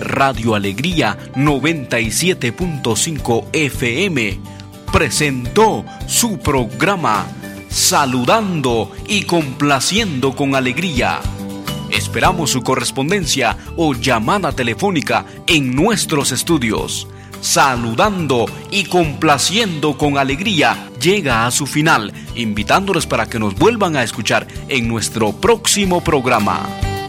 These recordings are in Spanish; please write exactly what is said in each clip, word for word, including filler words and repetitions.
Radio Alegría noventa y siete punto cinco F M presentó su programa Saludando y Complaciendo con Alegría. Esperamos su correspondencia o llamada telefónica en nuestros estudios. Saludando y Complaciendo con Alegría llega a su final, invitándoles para que nos vuelvan a escuchar en nuestro próximo programa.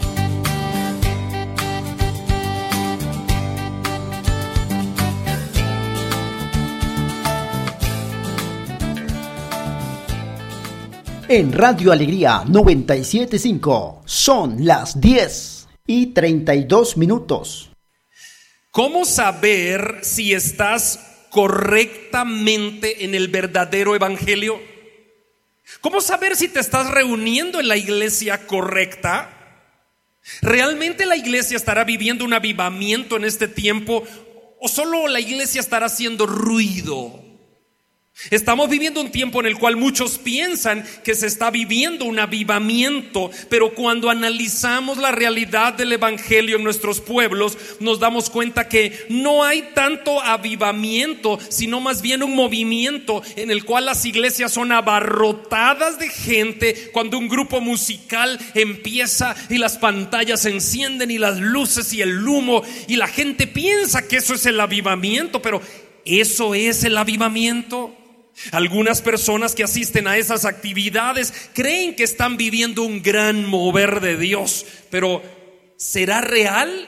En Radio Alegría noventa y siete punto cinco son las diez y treinta y dos minutos. ¿Cómo saber si estás correctamente en el verdadero evangelio? ¿Cómo saber si te estás reuniendo en la iglesia correcta? ¿Realmente la iglesia estará viviendo un avivamiento en este tiempo o solo la iglesia estará haciendo ruido? Estamos viviendo un tiempo en el cual muchos piensan que se está viviendo un avivamiento, pero cuando analizamos la realidad del evangelio en nuestros pueblos, nos damos cuenta que no hay tanto avivamiento, sino más bien un movimiento en el cual las iglesias son abarrotadas de gente cuando un grupo musical empieza y las pantallas se encienden y las luces y el humo, y la gente piensa que eso es el avivamiento, pero ¿eso es el avivamiento? Algunas personas que asisten a esas actividades creen que están viviendo un gran mover de Dios, pero ¿será real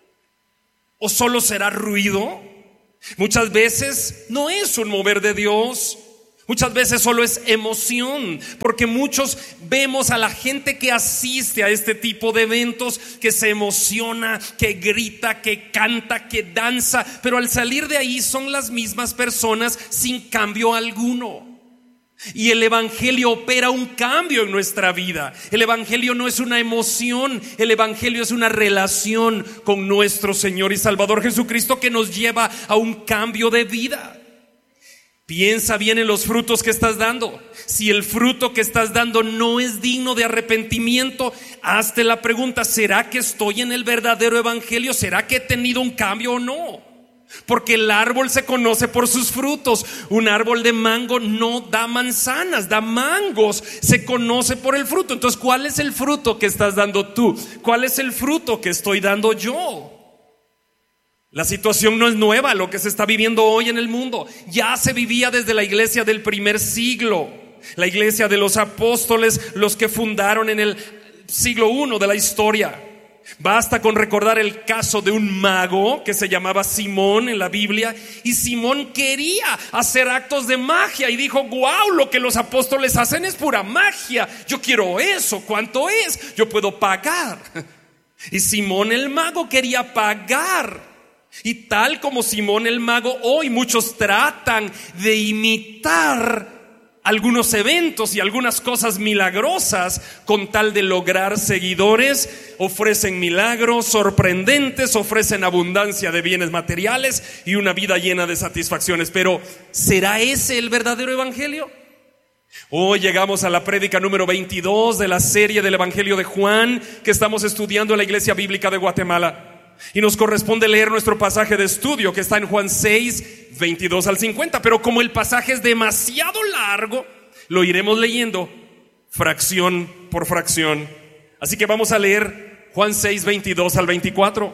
o solo será ruido? Muchas veces no es un mover de Dios. Muchas veces solo es emoción, porque muchos vemos a la gente que asiste a este tipo de eventos, que se emociona, que grita, que canta, que danza, pero al salir de ahí son las mismas personas sin cambio alguno. Y el evangelio opera un cambio en nuestra vida. El evangelio no es una emoción, el evangelio es una relación con nuestro Señor y Salvador Jesucristo que nos lleva a un cambio de vida. Piensa bien en los frutos que estás dando. Si el fruto que estás dando no es digno de arrepentimiento, hazte la pregunta: ¿será que estoy en el verdadero evangelio? ¿Será que he tenido un cambio o no? Porque el árbol se conoce por sus frutos. Un árbol de mango no da manzanas, da mangos. Se conoce por el fruto. Entonces, ¿cuál es el fruto que estás dando tú? ¿Cuál es el fruto que estoy dando yo? La situación no es nueva, lo que se está viviendo hoy en el mundo. Ya se vivía desde la iglesia del primer siglo. La iglesia de los apóstoles, los que fundaron en el siglo primero de la historia. Basta con recordar el caso de un mago que se llamaba Simón en la Biblia. Y Simón quería hacer actos de magia y dijo: wow, lo que los apóstoles hacen es pura magia. Yo quiero eso, ¿cuánto es? Yo puedo pagar. Y Simón el mago quería pagar. Y tal como Simón el mago, hoy muchos tratan de imitar algunos eventos y algunas cosas milagrosas con tal de lograr seguidores. Ofrecen milagros sorprendentes, ofrecen abundancia de bienes materiales y una vida llena de satisfacciones. Pero ¿será ese el verdadero evangelio? Hoy llegamos a la prédica número veintidós de la serie del Evangelio de Juan que estamos estudiando en la Iglesia Bíblica de Guatemala. Y nos corresponde leer nuestro pasaje de estudio que está en Juan seis, veintidós al cincuenta. Pero como el pasaje es demasiado largo, lo iremos leyendo fracción por fracción. Así que vamos a leer Juan seis, veintidós al veinticuatro.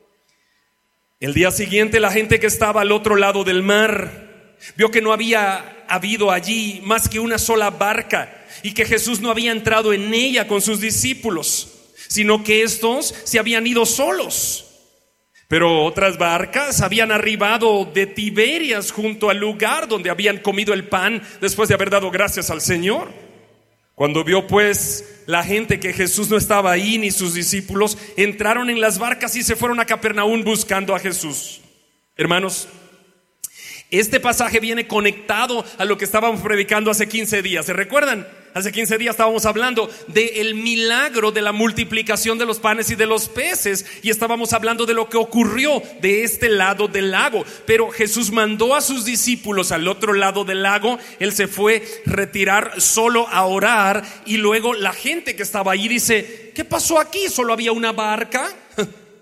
El día siguiente, la gente que estaba al otro lado del mar vio que no había habido allí más que una sola barca y que Jesús no había entrado en ella con sus discípulos, sino que estos se habían ido solos. Pero otras barcas habían arribado de Tiberias junto al lugar donde habían comido el pan después de haber dado gracias al Señor. Cuando vio pues la gente que Jesús no estaba ahí ni sus discípulos, entraron en las barcas y se fueron a Capernaum buscando a Jesús. Hermanos, este pasaje viene conectado a lo que estábamos predicando hace quince días. ¿Se recuerdan? Hace quince días estábamos hablando del milagro de la multiplicación de los panes y de los peces, y estábamos hablando de lo que ocurrió de este lado del lago. Pero Jesús mandó a sus discípulos al otro lado del lago. Él se fue a retirar solo a orar, y luego la gente que estaba ahí dice: ¿qué pasó aquí? ¿Solo había una barca?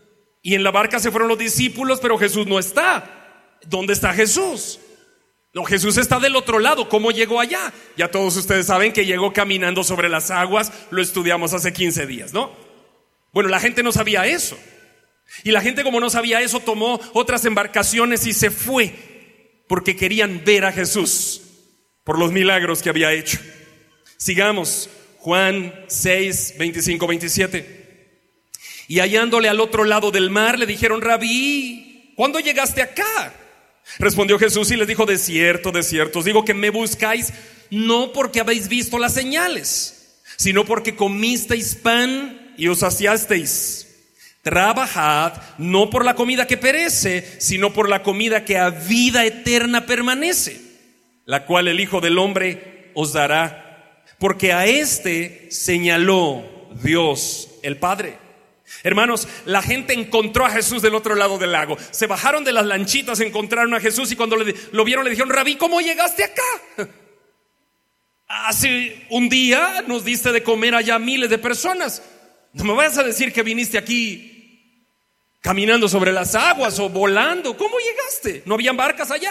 Y en la barca se fueron los discípulos, pero Jesús no está. ¿Dónde está Jesús? No, Jesús está del otro lado. ¿Cómo llegó allá? Ya todos ustedes saben que llegó caminando sobre las aguas. Lo estudiamos hace quince días, ¿no? Bueno, la gente no sabía eso. Y la gente, como no sabía eso, tomó otras embarcaciones y se fue, porque querían ver a Jesús por los milagros que había hecho. Sigamos. Juan seis, veinticinco, veintisiete. Y hallándole al otro lado del mar, le dijeron: Rabí, ¿cuándo llegaste acá? Respondió Jesús y les dijo: de cierto, de cierto, os digo que me buscáis no porque habéis visto las señales, sino porque comisteis pan y os saciasteis. Trabajad no por la comida que perece, sino por la comida que a vida eterna permanece, la cual el Hijo del Hombre os dará, porque a éste señaló Dios el Padre. Hermanos, la gente encontró a Jesús del otro lado del lago. Se bajaron de las lanchitas, encontraron a Jesús, y cuando le, lo vieron le dijeron: Rabí, ¿cómo llegaste acá? Hace un día nos diste de comer allá a miles de personas. No me vayas a decir que viniste aquí caminando sobre las aguas o volando. ¿Cómo llegaste? ¿No habían barcas allá?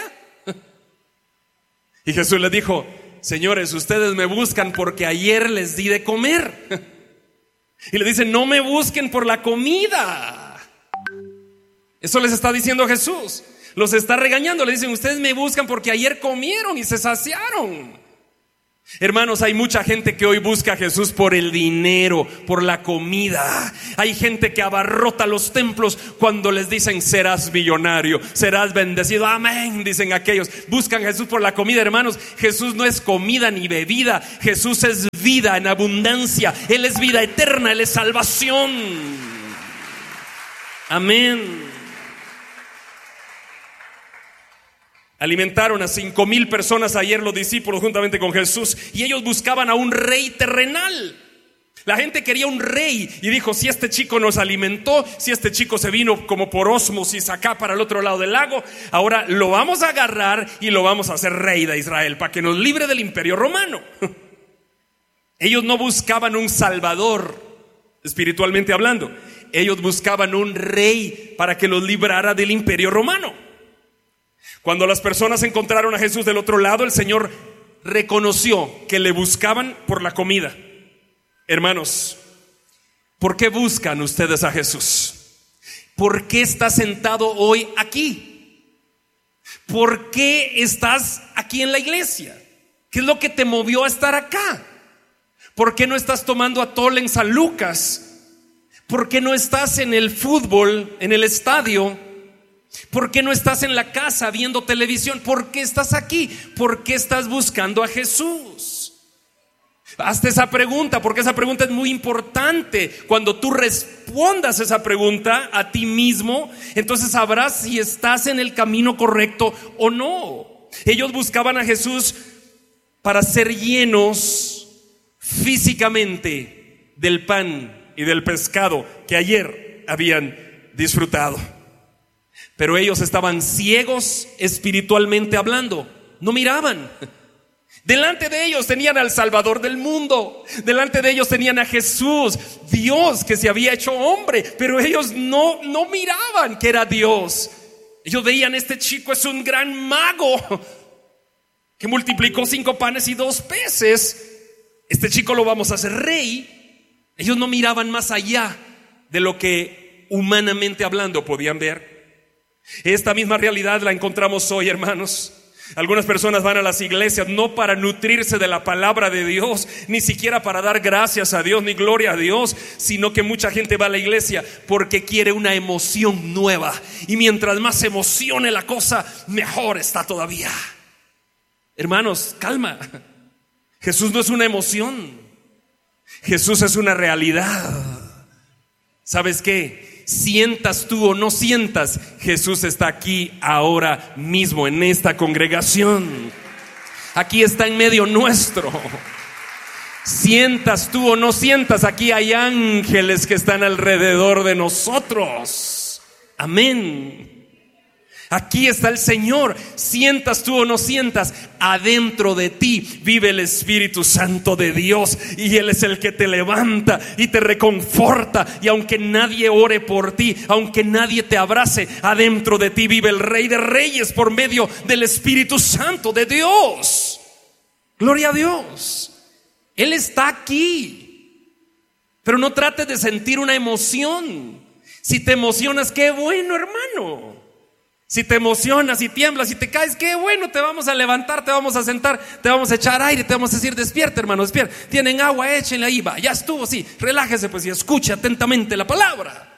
Y Jesús les dijo: señores, ustedes me buscan porque ayer les di de comer. Y le dicen: no me busquen por la comida. Eso les está diciendo Jesús. Los está regañando. Le dicen: ustedes me buscan porque ayer comieron y se saciaron. Hermanos, hay mucha gente que hoy busca a Jesús por el dinero, por la comida. Hay gente que abarrota los templos cuando les dicen: serás millonario, serás bendecido, amén, dicen aquellos. Buscan a Jesús por la comida. Hermanos, Jesús no es comida ni bebida. Jesús es vida en abundancia. Él es vida eterna, Él es salvación. Amén. Alimentaron a cinco mil personas ayer los discípulos juntamente con Jesús, y ellos buscaban a un rey terrenal. La gente quería un rey y dijo: si este chico nos alimentó, si este chico se vino como por ósmosis acá para el otro lado del lago, ahora lo vamos a agarrar y lo vamos a hacer rey de Israel para que nos libre del imperio romano. Ellos no buscaban un salvador, espiritualmente hablando. Ellos buscaban un rey para que los librara del imperio romano. Cuando las personas encontraron a Jesús del otro lado, el Señor reconoció que le buscaban por la comida. Hermanos, ¿por qué buscan ustedes a Jesús? ¿Por qué estás sentado hoy aquí? ¿Por qué estás aquí en la iglesia? ¿Qué es lo que te movió a estar acá? ¿Por qué no estás tomando atole en San Lucas? ¿Por qué no estás en el fútbol, en el estadio? ¿Por qué no estás en la casa viendo televisión? ¿Por qué estás aquí? ¿Por qué estás buscando a Jesús? Hazte esa pregunta, porque esa pregunta es muy importante. Cuando tú respondas esa pregunta a ti mismo, entonces sabrás si estás en el camino correcto o no. Ellos buscaban a Jesús para ser llenos físicamente del pan y del pescado que ayer habían disfrutado. Pero ellos estaban ciegos espiritualmente hablando, no miraban. Delante de ellos tenían al Salvador del mundo, delante de ellos tenían a Jesús, Dios que se había hecho hombre, pero ellos no, no miraban que era Dios. Ellos veían: este chico es un gran mago que multiplicó cinco panes y dos peces. Este chico lo vamos a hacer rey. Ellos no miraban más allá de lo que humanamente hablando podían ver. Esta misma realidad la encontramos hoy, hermanos. Algunas personas van a las iglesias no para nutrirse de la palabra de Dios, ni siquiera para dar gracias a Dios ni gloria a Dios, sino que mucha gente va a la iglesia porque quiere una emoción nueva, y mientras más se emocione la cosa, mejor está todavía. Hermanos, calma. Jesús no es una emoción, Jesús es una realidad. ¿Sabes qué? Sientas tú o no sientas, Jesús está aquí ahora mismo en esta congregación. Aquí está en medio nuestro. Sientas tú o no sientas, aquí hay ángeles que están alrededor de nosotros. Amén. Aquí está el Señor, sientas tú o no sientas, adentro de ti vive el Espíritu Santo de Dios, y Él es el que te levanta y te reconforta. Y aunque nadie ore por ti, aunque nadie te abrace, adentro de ti vive el Rey de Reyes por medio del Espíritu Santo de Dios. Gloria a Dios. Él está aquí, pero no trates de sentir una emoción. Si te emocionas, qué bueno, hermano. Si te emocionas y tiemblas y te caes, qué bueno, te vamos a levantar, te vamos a sentar, te vamos a echar aire, te vamos a decir, despierta, hermano, despierta. Tienen agua, échenle ahí, va, ya estuvo, sí, relájese pues y escuche atentamente la palabra.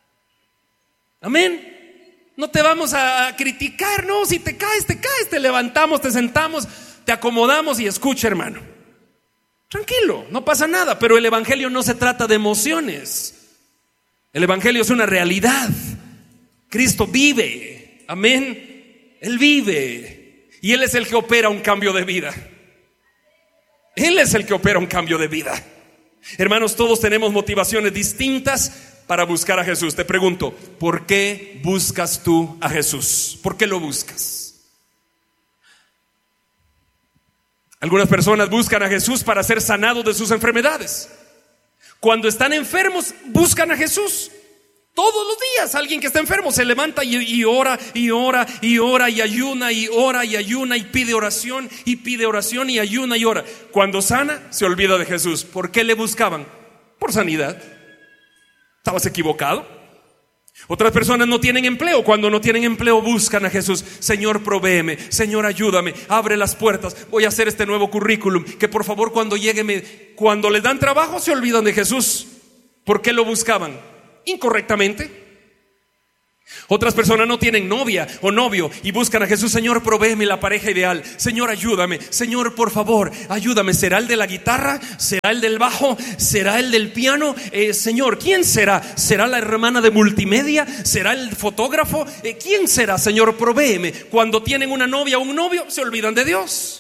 Amén. No te vamos a criticar, no, si te caes, te caes, te levantamos, te sentamos, te acomodamos y escucha, hermano. Tranquilo, no pasa nada, pero el evangelio no se trata de emociones. El evangelio es una realidad. Cristo vive. Amén. Él vive y Él es el que opera un cambio de vida. Él es el que opera un cambio de vida. Hermanos, todos tenemos motivaciones distintas para buscar a Jesús. Te pregunto, ¿por qué buscas tú a Jesús? ¿Por qué lo buscas? Algunas personas buscan a Jesús para ser sanados de sus enfermedades. Cuando están enfermos, buscan a Jesús. Todos los días alguien que está enfermo se levanta y, y ora y ora y ora y ayuna y ora y ayuna y pide oración y pide oración y ayuna y ora. Cuando sana, se olvida de Jesús. ¿Por qué le buscaban? Por sanidad. ¿Estabas equivocado? Otras personas no tienen empleo. Cuando no tienen empleo buscan a Jesús. Señor, provéeme, Señor, ayúdame, abre las puertas, voy a hacer este nuevo currículum. Que por favor cuando llegue me... Cuando les dan trabajo se olvidan de Jesús. ¿Por qué lo buscaban? Incorrectamente. Otras personas no tienen novia o novio y buscan a Jesús. Señor, provéeme la pareja ideal. Señor, ayúdame. Señor, por favor, ayúdame. ¿Será el de la guitarra? ¿Será el del bajo? ¿Será el del piano? Eh, Señor, ¿quién será? ¿Será la hermana de multimedia? ¿Será el fotógrafo? Eh, ¿Quién será? Señor, provéeme. Cuando tienen una novia o un novio, se olvidan de Dios.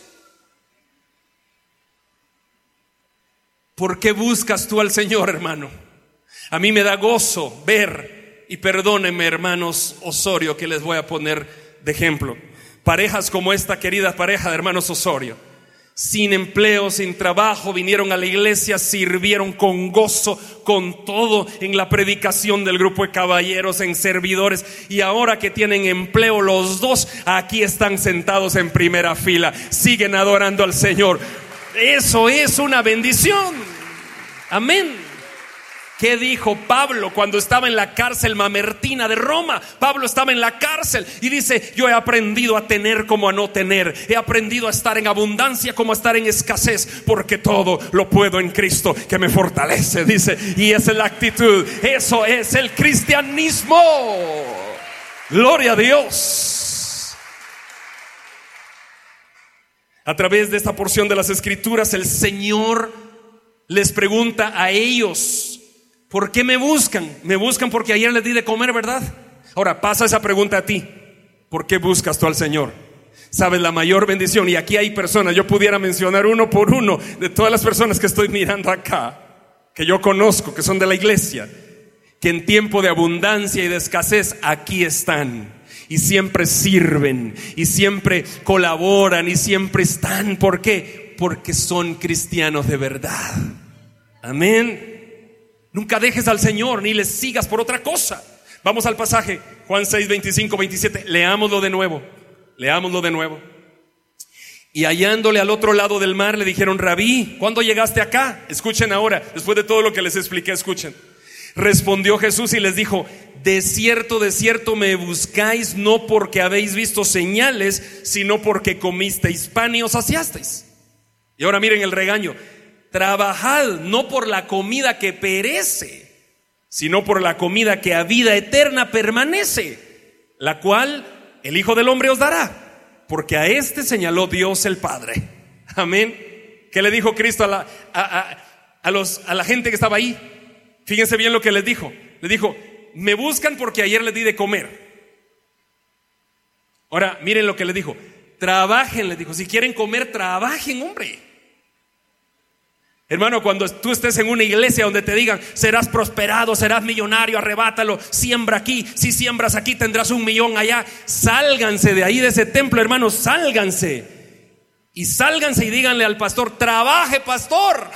¿Por qué buscas tú al Señor, hermano? A mí me da gozo ver, y perdónenme, hermanos Osorio, que les voy a poner de ejemplo, parejas como esta querida pareja de hermanos Osorio, sin empleo, sin trabajo, vinieron a la iglesia, sirvieron con gozo, con todo en la predicación del grupo de caballeros, en servidores, y ahora que tienen empleo los dos, aquí están sentados en primera fila, siguen adorando al Señor. Eso es una bendición. Amén. ¿Qué dijo Pablo cuando estaba en la cárcel mamertina de Roma? Pablo estaba en la cárcel y dice: yo he aprendido a tener como a no tener, he aprendido a estar en abundancia como a estar en escasez, porque todo lo puedo en Cristo que me fortalece, dice. Y esa es la actitud, eso es el cristianismo. Gloria a Dios. A través de esta porción de las Escrituras, el Señor les pregunta a ellos: ¿por qué me buscan? Me buscan porque ayer les di de comer, ¿verdad? Ahora pasa esa pregunta a ti: ¿por qué buscas tú al Señor? Sabes, la mayor bendición, y aquí hay personas, yo pudiera mencionar uno por uno de todas las personas que estoy mirando acá, que yo conozco, que son de la iglesia, que en tiempo de abundancia y de escasez aquí están, y siempre sirven, y siempre colaboran, y siempre están. ¿Por qué? Porque son cristianos de verdad. Amén. Nunca dejes al Señor ni le sigas por otra cosa. Vamos al pasaje, Juan seis, veinticinco, veintisiete. Leámoslo de nuevo. Leámoslo de nuevo. Y hallándole al otro lado del mar, le dijeron: Rabí, ¿cuándo llegaste acá? Escuchen ahora, después de todo lo que les expliqué, escuchen. Respondió Jesús y les dijo: de cierto, de cierto me buscáis, no porque habéis visto señales, sino porque comisteis pan y os saciasteis. Y ahora miren el regaño: trabajad no por la comida que perece, sino por la comida que a vida eterna permanece, la cual el Hijo del Hombre os dará, porque a este señaló Dios el Padre. Amén. ¿Qué le dijo Cristo a la, a, a, a, los, a la gente que estaba ahí? Fíjense bien lo que les dijo. Le dijo: me buscan porque ayer les di de comer. Ahora miren lo que les dijo: trabajen, les dijo. Si quieren comer, trabajen, hombre. Hermano, cuando tú estés en una iglesia donde te digan serás prosperado, serás millonario, arrebátalo, siembra aquí, si siembras aquí tendrás un millón allá, sálganse de ahí, de ese templo, hermanos, sálganse. Y sálganse y díganle al pastor: trabaje, pastor.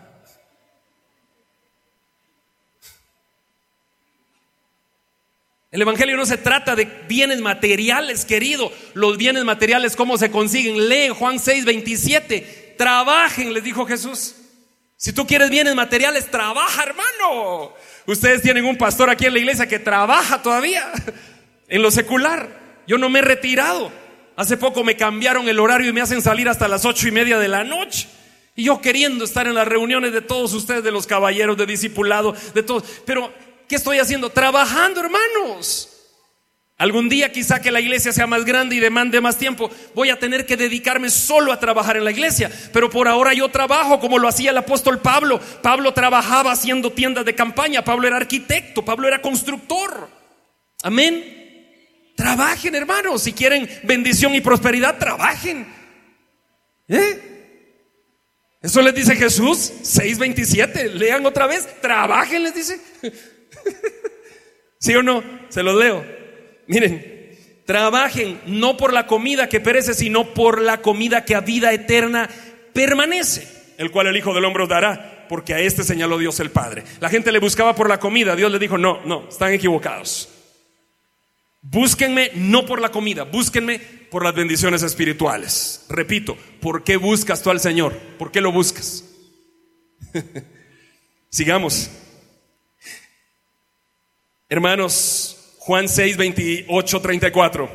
El evangelio no se trata de bienes materiales, querido. Los bienes materiales, ¿cómo se consiguen? Lee Juan seis veintisiete. Trabajen, les dijo Jesús. Si tú quieres bienes materiales, trabaja, hermano. Ustedes tienen un pastor aquí en la iglesia que trabaja todavía en lo secular. Yo no me he retirado. Hace poco me cambiaron el horario y me hacen salir hasta las ocho y media de la noche. Y yo queriendo estar en las reuniones de todos ustedes, de los caballeros, de discipulado, de todos. Pero ¿qué estoy haciendo? Trabajando, hermanos. Algún día quizá que la iglesia sea más grande y demande más tiempo, voy a tener que dedicarme solo a trabajar en la iglesia. Pero por ahora yo trabajo como lo hacía el apóstol Pablo. Pablo trabajaba haciendo tiendas de campaña. Pablo era arquitecto, Pablo era constructor. Amén. Trabajen, hermanos. Si quieren bendición y prosperidad, trabajen. ¿Eh? Eso les dice Jesús, seis veintisiete. Lean otra vez, trabajen, les dice. ¿Sí o no? Se los leo. Miren, trabajen no por la comida que perece, sino por la comida que a vida eterna permanece, el cual el Hijo del Hombre os dará, porque a este señaló Dios el Padre. La gente le buscaba por la comida. Dios le dijo: no, no, están equivocados. Búsquenme no por la comida, búsquenme por las bendiciones espirituales. Repito, ¿por qué buscas tú al Señor? ¿Por qué lo buscas? Sigamos. Hermanos, Juan seis veintiocho treinta y cuatro.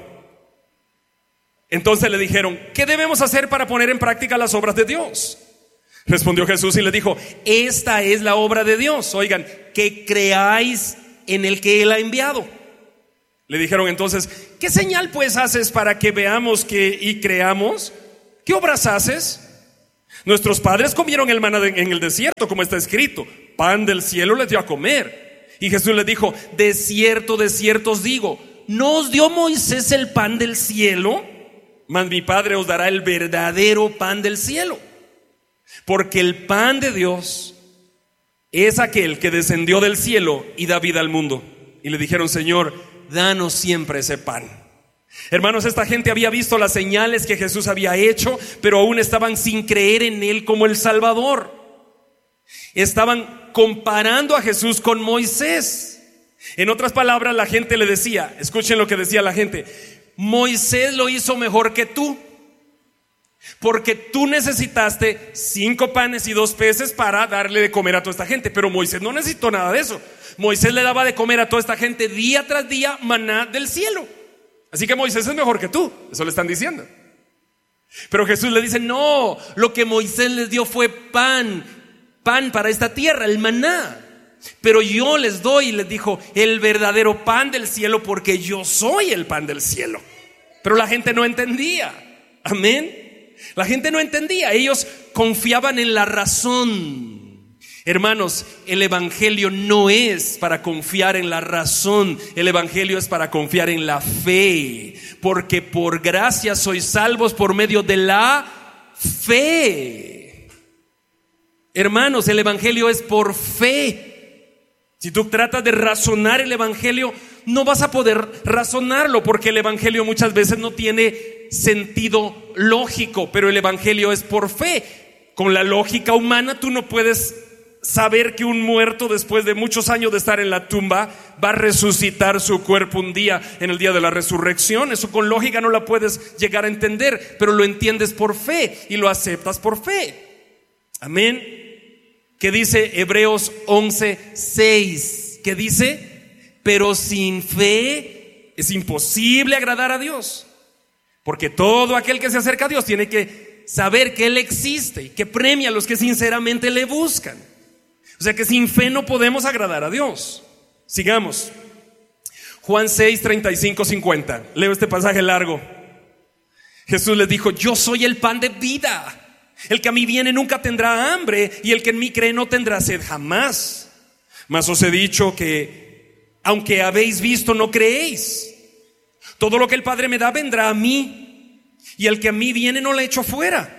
Entonces le dijeron: ¿qué debemos hacer para poner en práctica las obras de Dios? Respondió Jesús y les dijo: esta es la obra de Dios, oigan, que creáis en el que Él ha enviado. Le dijeron entonces: ¿qué señal pues haces para que veamos que y creamos? ¿Qué obras haces? Nuestros padres comieron el maná en el desierto, como está escrito: pan del cielo les dio a comer. Y Jesús les dijo: de cierto, de cierto os digo, ¿no os dio Moisés el pan del cielo? Mas mi Padre os dará el verdadero pan del cielo. Porque el pan de Dios es aquel que descendió del cielo y da vida al mundo. Y le dijeron: Señor, danos siempre ese pan. Hermanos, esta gente había visto las señales que Jesús había hecho, pero aún estaban sin creer en Él como el Salvador. Estaban comparando a Jesús con Moisés. En otras palabras, la gente le decía, escuchen lo que decía la gente: Moisés lo hizo mejor que tú, porque tú necesitaste cinco panes y dos peces para darle de comer a toda esta gente, pero Moisés no necesitó nada de eso. Moisés le daba de comer a toda esta gente día tras día maná del cielo. Así que Moisés es mejor que tú, eso le están diciendo. Pero Jesús le dice: no, lo que Moisés les dio fue pan, pan para esta tierra, el maná. Pero yo les doy, les dijo, el verdadero pan del cielo, porque yo soy el pan del cielo. Pero la gente no entendía. Amén. La gente no entendía. Ellos confiaban en la razón. Hermanos, el evangelio no es para confiar en la razón. El evangelio es para confiar en la fe. Porque por gracia sois salvos por medio de la fe. Hermanos, el evangelio es por fe. Si tú tratas de razonar el evangelio, no vas a poder razonarlo, porque el evangelio muchas veces no tiene sentido lógico, pero el evangelio es por fe. Con la lógica humana tú no puedes saber que un muerto, después de muchos años de estar en la tumba, va a resucitar su cuerpo un día, en el día de la resurrección. Eso con lógica no la puedes llegar a entender, pero lo entiendes por fe y lo aceptas por fe. Amén. ¿Qué dice Hebreos once seis? ¿Qué dice? Pero sin fe es imposible agradar a Dios, porque todo aquel que se acerca a Dios tiene que saber que Él existe y que premia a los que sinceramente le buscan. O sea que sin fe no podemos agradar a Dios. Sigamos. Juan seis treinta y cinco cincuenta. Leo este pasaje largo. Jesús les dijo: yo soy el pan de vida. El que a mí viene nunca tendrá hambre, y el que en mí cree no tendrá sed jamás. Mas os he dicho que, aunque habéis visto, no creéis. Todo lo que el Padre me da vendrá a mí, y el que a mí viene no le echo fuera.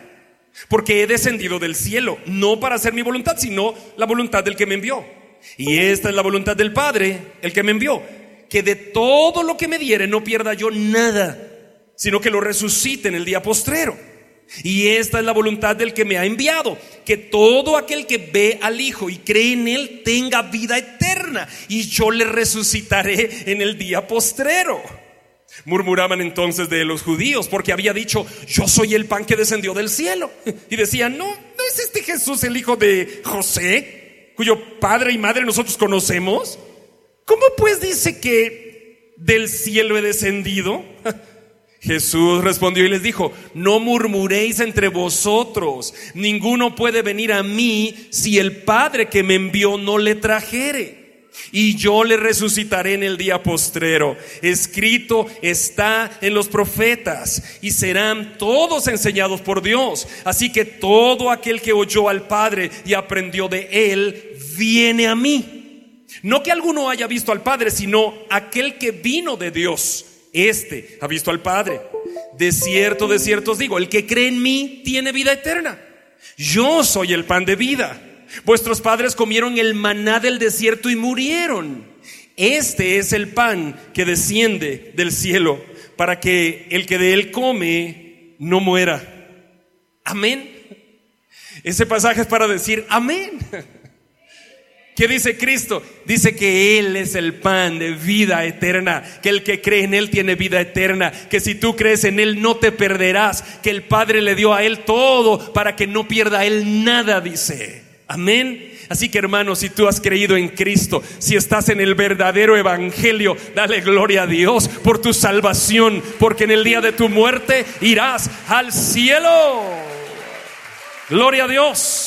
porque he descendido del cielo, no para hacer mi voluntad, sino la voluntad del que me envió. Y esta es la voluntad del Padre, el que me envió, que de todo lo que me diere no pierda yo nada, sino que lo resucite en el día postrero. Y esta es la voluntad del que me ha enviado, que todo aquel que ve al Hijo y cree en Él tenga vida eterna, y yo le resucitaré en el día postrero. Murmuraban entonces de los judíos, porque había dicho: yo soy el pan que descendió del cielo. Y decían: no, ¿no es este Jesús el hijo de José, cuyo padre y madre nosotros conocemos? ¿Cómo pues dice que del cielo he descendido? Jesús respondió y les dijo: no murmuréis entre vosotros, ninguno puede venir a mí si el Padre que me envió no le trajere. Y yo le resucitaré en el día postrero. Escrito está en los profetas, y serán todos enseñados por Dios. Así que todo aquel que oyó al Padre y aprendió de Él, viene a mí. No que alguno haya visto al Padre, sino aquel que vino de Dios, este ha visto al Padre. De cierto, de cierto os digo, el que cree en mí tiene vida eterna. Yo soy el pan de vida. Vuestros padres comieron el maná del desierto y murieron. Este es el pan que desciende del cielo, para que el que de él come no muera. Amén. Ese pasaje es para decir amén. ¿Qué dice Cristo? Dice que Él es el pan de vida eterna, que el que cree en Él tiene vida eterna, que si tú crees en Él no te perderás, que el Padre le dio a Él todo para que no pierda Él nada, dice. Amén. Así que, hermanos, si tú has creído en Cristo, si estás en el verdadero evangelio, dale gloria a Dios por tu salvación, porque en el día de tu muerte irás al cielo. Gloria a Dios.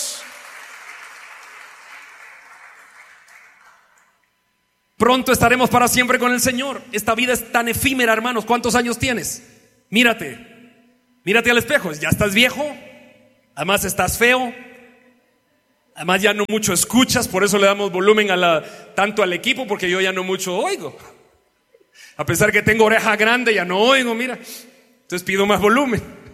Pronto estaremos para siempre con el Señor. Esta vida es tan efímera, hermanos. ¿Cuántos años tienes? Mírate, mírate al espejo. Ya estás viejo, además estás feo, además ya no mucho escuchas. Por eso le damos volumen a la, tanto al equipo, porque yo ya no mucho oigo. A pesar que tengo oreja grande, ya no oigo, mira. Entonces pido más volumen.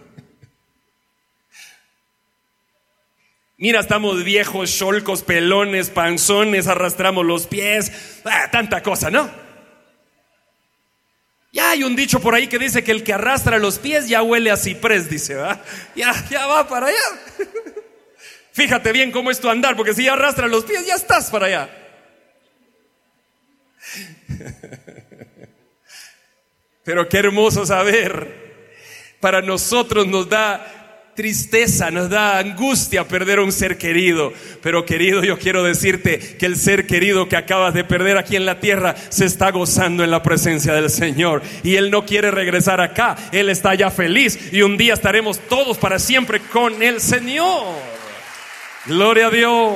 Mira, estamos viejos, cholcos, pelones, panzones, arrastramos los pies, ah, tanta cosa, ¿no? Ya hay un dicho por ahí que dice que el que arrastra los pies ya huele a ciprés, dice, ¿verdad? Ya, ya va para allá. Fíjate bien cómo es tu andar, porque si ya arrastras los pies, ya estás para allá. Pero qué hermoso saber. Para nosotros nos da tristeza, nos da angustia perder a un ser querido. Pero querido, yo quiero decirte que el ser querido que acabas de perder aquí en la tierra se está gozando en la presencia del Señor, y Él no quiere regresar acá. Él está ya feliz, y un día estaremos todos para siempre con el Señor. Gloria a Dios.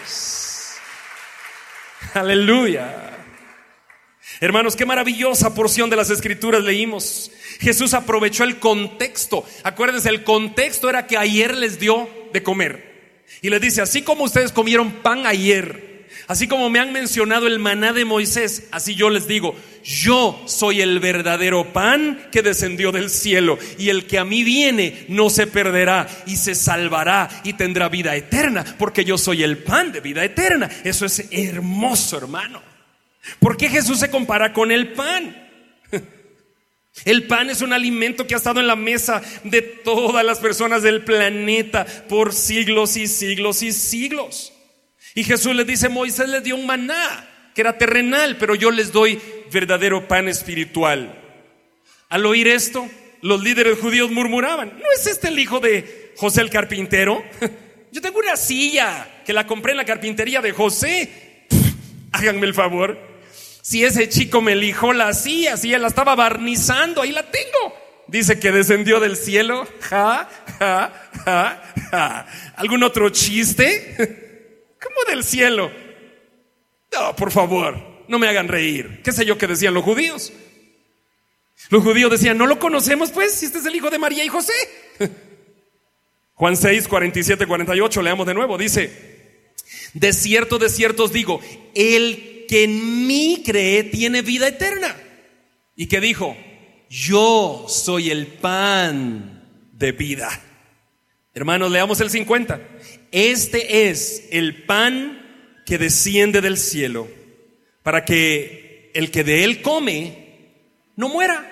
Aleluya. Hermanos, qué maravillosa porción de las Escrituras leímos. Jesús aprovechó el contexto. Acuérdense, el contexto era que ayer les dio de comer. Y les dice: así como ustedes comieron pan ayer, así como me han mencionado el maná de Moisés, así yo les digo: yo soy el verdadero pan que descendió del cielo, y el que a mí viene no se perderá y se salvará y tendrá vida eterna, porque yo soy el pan de vida eterna. Eso es hermoso, hermano. ¿Por qué Jesús se compara con el pan? El pan es un alimento que ha estado en la mesa de todas las personas del planeta por siglos y siglos y siglos. Y Jesús les dice: Moisés les dio un maná que era terrenal, pero yo les doy verdadero pan espiritual. Al oír esto, los líderes judíos murmuraban: ¿no es este el hijo de José el carpintero? Yo tengo una silla que la compré en la carpintería de José. Pff, háganme el favor. Si ese chico me lijó la silla, si él la estaba barnizando, ahí la tengo. Dice que descendió del cielo. Ja, ja, ja, ja. ¿Algún otro chiste? ¿Cómo del cielo? No, por favor, no me hagan reír. ¿Qué sé yo qué decían los judíos? Los judíos decían: ¿no lo conocemos pues? Si este es el hijo de María y José. Juan seis, cuarenta y siete, cuarenta y ocho, leamos de nuevo. Dice: de cierto, de cierto os digo, el que en mí cree tiene vida eterna. ¿Y qué dijo? Yo soy el pan de vida. Hermanos, leamos el cincuenta. Este es el pan que desciende del cielo, para que el que de él come no muera.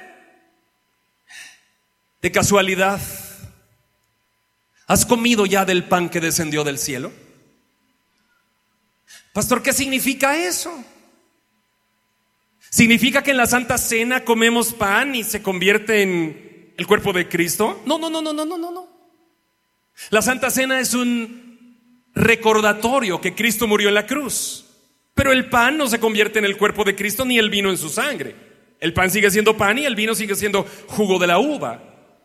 De casualidad, ¿has comido ya del pan que descendió del cielo? Pastor, ¿qué significa eso? ¿Significa que en la Santa Cena comemos pan y se convierte en el cuerpo de Cristo? No, no, no, no, no, no, no. La Santa Cena es un recordatorio que Cristo murió en la cruz. Pero el pan no se convierte en el cuerpo de Cristo ni el vino en su sangre. El pan sigue siendo pan y el vino sigue siendo jugo de la uva.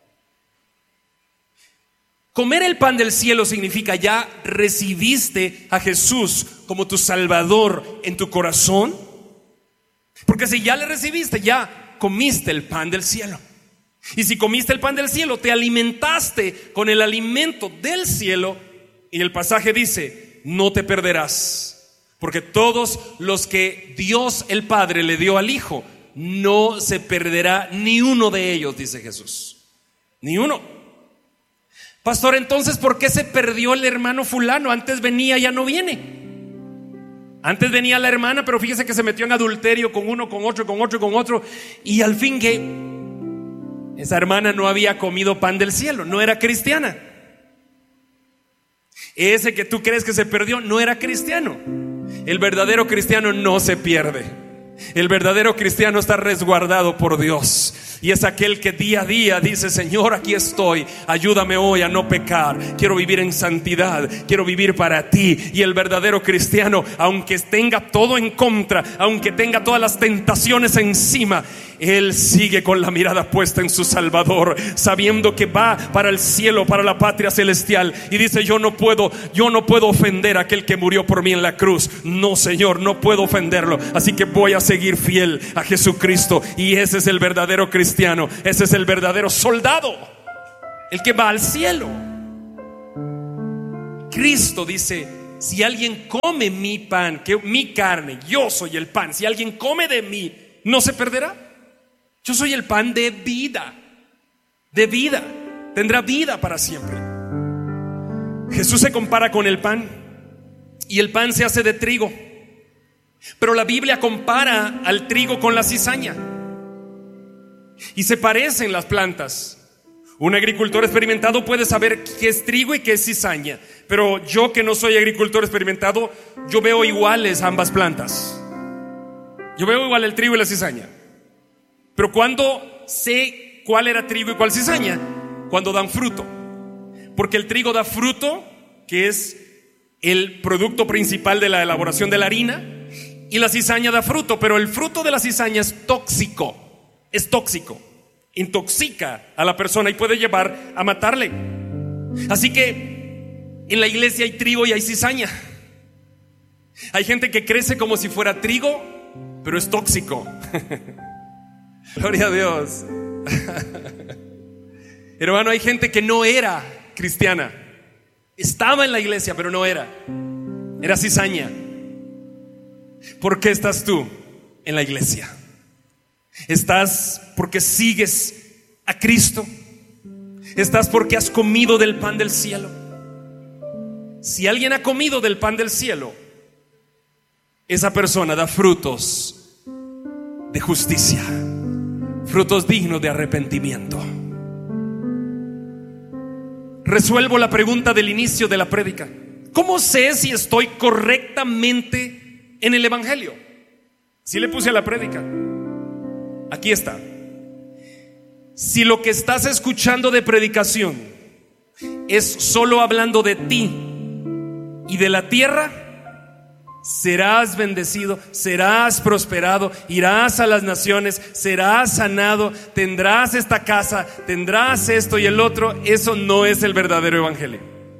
Comer el pan del cielo significa ya recibiste a Jesús como tu Salvador en tu corazón. Porque si ya le recibiste, ya comiste el pan del cielo. Y si comiste el pan del cielo, te alimentaste con el alimento del cielo. Y el pasaje dice, no te perderás, porque todos los que Dios el Padre le dio al Hijo, no se perderá ni uno de ellos, dice Jesús. Ni uno. Pastor, entonces, ¿por qué se perdió el hermano fulano? Antes venía, ya no viene. Antes venía la hermana, pero fíjese que se metió en adulterio con uno, con otro, con otro, con otro. Y al fin que esa hermana no había comido pan del cielo, no era cristiana. Ese que tú crees que se perdió no era cristiano. El verdadero cristiano no se pierde. El verdadero cristiano está resguardado por Dios. Y es aquel que día a día dice, Señor, aquí estoy, ayúdame hoy a no pecar. Quiero vivir en santidad, quiero vivir para ti. Y el verdadero cristiano, aunque tenga todo en contra, aunque tenga todas las tentaciones encima, él sigue con la mirada puesta en su Salvador, sabiendo que va para el cielo, para la patria celestial. Y dice, yo no puedo, yo no puedo ofender a aquel que murió por mí en la cruz. No, Señor, no puedo ofenderlo. Así que voy a seguir fiel a Jesucristo. Y ese es el verdadero cristiano. Ese es el verdadero soldado, el que va al cielo. Cristo dice, si alguien come mi pan, que mi carne, yo soy el pan. Si alguien come de mí, no se perderá. Yo soy el pan de vida, de vida, tendrá vida para siempre. Jesús se compara con el pan, y el pan se hace de trigo. Pero la Biblia compara al trigo con la cizaña, y se parecen las plantas. Un agricultor experimentado puede saber qué es trigo y qué es cizaña, pero yo, que no soy agricultor experimentado, yo veo iguales ambas plantas. Yo veo igual el trigo y la cizaña. Pero cuando sé cuál era trigo y cuál cizaña, cuando dan fruto. Porque el trigo da fruto, que es el producto principal de la elaboración de la harina, y la cizaña da fruto, pero el fruto de la cizaña es tóxico. Es tóxico, intoxica a la persona y puede llevar a matarle. Así que en la iglesia hay trigo y hay cizaña. Hay gente que crece como si fuera trigo, pero es tóxico. Gloria a Dios. Hermano, hay gente que no era cristiana, estaba en la iglesia, pero no era. Era cizaña. ¿Por qué estás tú en la iglesia? ¿Estás porque sigues a Cristo? ¿Estás porque has comido del pan del cielo? Si alguien ha comido del pan del cielo, esa persona da frutos de justicia, frutos dignos de arrepentimiento. Resuelvo la pregunta del inicio de la prédica. ¿Cómo sé si estoy correctamente en el evangelio? Si le puse a la prédica, aquí está. Si lo que estás escuchando de predicación es solo hablando de ti y de la tierra, serás bendecido, serás prosperado, irás a las naciones, serás sanado, tendrás esta casa, tendrás esto y el otro. Eso no es el verdadero evangelio.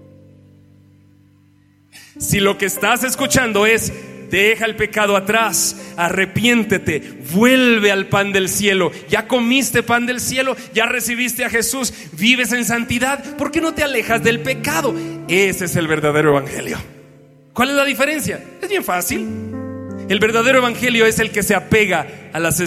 Si lo que estás escuchando es: deja el pecado atrás, arrepiéntete, vuelve al pan del cielo, ya comiste pan del cielo, ya recibiste a Jesús, vives en santidad, ¿por qué no te alejas del pecado? Ese es el verdadero evangelio. ¿Cuál es la diferencia? Es bien fácil. El verdadero evangelio es el que se apega a las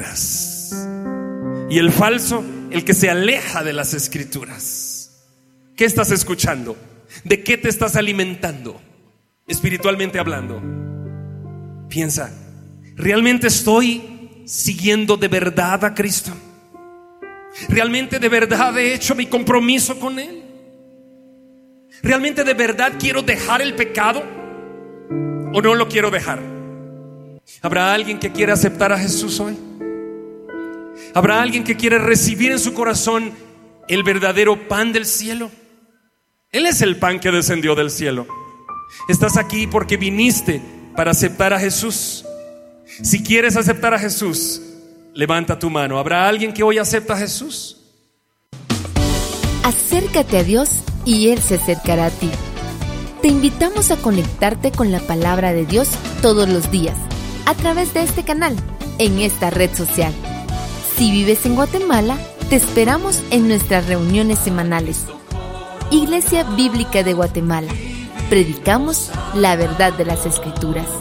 escrituras, y el falso, el que se aleja de las escrituras. ¿Qué estás escuchando? ¿De qué te estás alimentando? Espiritualmente hablando. Piensa, ¿realmente estoy siguiendo de verdad a Cristo? ¿Realmente de verdad he hecho mi compromiso con Él? ¿Realmente de verdad quiero dejar el pecado o no lo quiero dejar? ¿Habrá alguien que quiera aceptar a Jesús hoy? ¿Habrá alguien que quiere recibir en su corazón el verdadero pan del cielo? Él es el pan que descendió del cielo. Estás aquí porque viniste para aceptar a Jesús. Si quieres aceptar a Jesús, levanta tu mano. ¿Habrá alguien que hoy acepta a Jesús? Acércate a Dios y Él se acercará a ti. Te invitamos a conectarte con la palabra de Dios todos los días, a través de este canal, en esta red social. Si vives en Guatemala, te esperamos en nuestras reuniones semanales. Iglesia Bíblica de Guatemala. Predicamos la verdad de las Escrituras.